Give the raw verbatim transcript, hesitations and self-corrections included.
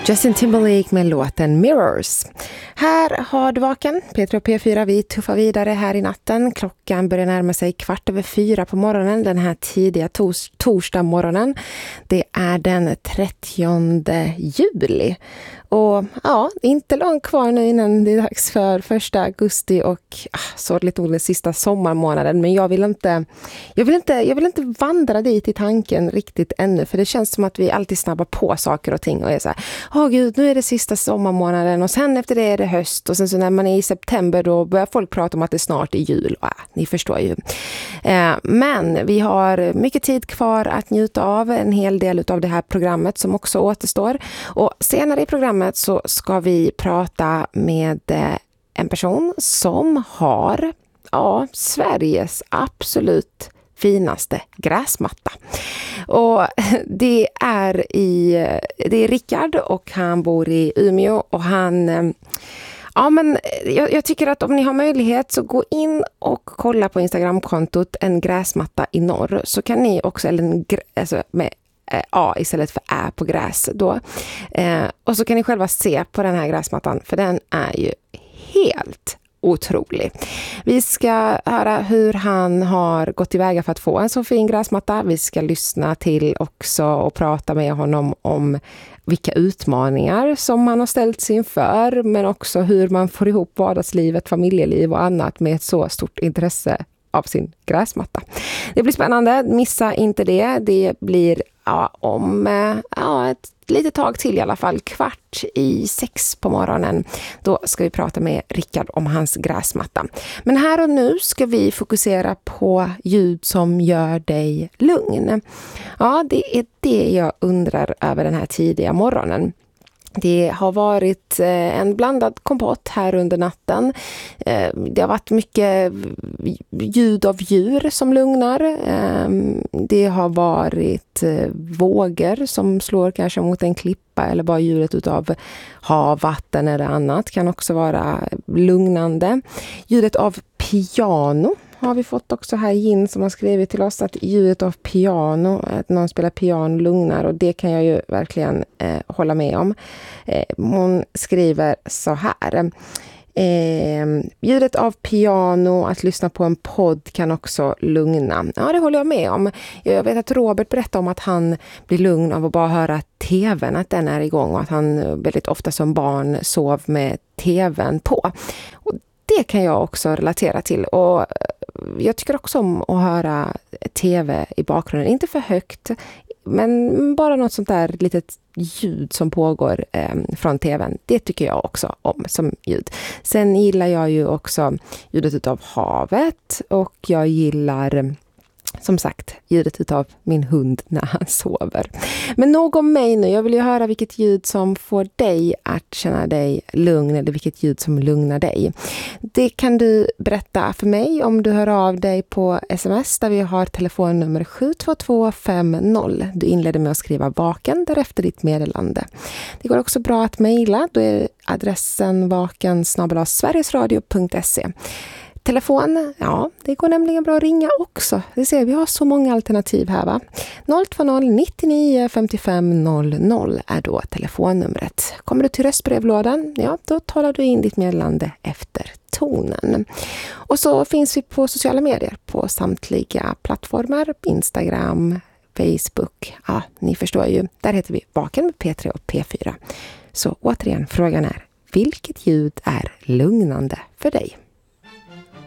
Justin Timberlake med låten Mirrors. Här har du vaken. Petra och P fyra, vi tuffar vidare här i natten. Klockan börjar närma sig kvart över fyra på morgonen. Den här tidiga tors- torsdag morgonen. Det är den trettionde juli. Och ja, inte långt kvar nu innan det är dags för första augusti och ah, så lite den sista sommarmånaden. Men jag vill inte, jag vill inte, jag vill inte vandra dit i tanken riktigt ännu. För det känns som att vi alltid snabbar på saker och ting och är så här, åh gud, nu är det sista sommarmånaden och sen efter det är det höst. Och sen så när man är i september då börjar folk prata om att det snart är jul. Ja, ni förstår ju. Eh, men vi har mycket tid kvar att njuta av, en hel del av det här programmet som också återstår. Och senare i programmet så ska vi prata med en person som har ja, Sveriges absolut finaste gräsmatta. Och det är i det är Rickard och han bor i Umeå och han ja men jag, jag tycker att om ni har möjlighet så gå in och kolla på Instagramkontot En gräsmatta i norr så kan ni också eller en, alltså med A istället för Ä på gräs då. Eh, och så kan ni själva se på den här gräsmattan för den är ju helt otrolig. Vi ska höra hur han har gått tillväga för att få en så fin gräsmatta. Vi ska lyssna till också och prata med honom om vilka utmaningar som han har ställt sig inför men också hur man får ihop vardagslivet, familjeliv och annat med ett så stort intresse av sin gräsmatta. Det blir spännande, missa inte det. Det blir ja, om ja, ett litet tag till i alla fall, kvart i sex på morgonen. Då ska vi prata med Rickard om hans gräsmatta. Men här och nu ska vi fokusera på ljud som gör dig lugn. Ja, det är det jag undrar över den här tidiga morgonen. Det har varit en blandad kompott här under natten. Det har varit mycket ljud av djur som lugnar. Det har varit vågor som slår kanske mot en klippa eller bara ljudet utav hav, vatten eller annat kan också vara lugnande. Ljudet av piano har vi fått också här in som har skrivit till oss att ljudet av piano, att någon spelar piano lugnar och det kan jag ju verkligen eh, hålla med om. Eh, hon skriver så här. Eh, ljudet av piano, att lyssna på en podd kan också lugna. Ja, det håller jag med om. Jag vet att Robert berättade om att han blir lugn av att bara höra tvn, att den är igång och att han väldigt ofta som barn sov med tvn på. Och det kan jag också relatera till och jag tycker också om att höra tv i bakgrunden. Inte för högt, men bara något sånt där litet ljud som pågår eh, från tvn. Det tycker jag också om som ljud. Sen gillar jag ju också ljudet av havet och jag gillar som sagt ljudet utav min hund när han sover. Men nog om mig nu. Jag vill ju höra vilket ljud som får dig att känna dig lugn eller vilket ljud som lugnar dig. Det kan du berätta för mig om du hör av dig på sms där vi har telefonnummer sju två två fem noll. Du inleder med att skriva vaken därefter ditt meddelande. Det går också bra att mejla. Då är adressen vaken snabel-a sverigesradio punkt se. Telefon, ja, det går nämligen bra att ringa också. Det ser vi har så många alternativ här va. noll två noll nittionio femtiofem noll noll är då telefonnumret. Kommer du till röstbrevlådan, ja då talar du in ditt meddelande efter tonen. Och så finns vi på sociala medier på samtliga plattformar, Instagram, Facebook. Ja, ni förstår ju. Där heter vi Vaken med P tre och P fyra. Så återigen, frågan är, vilket ljud är lugnande för dig?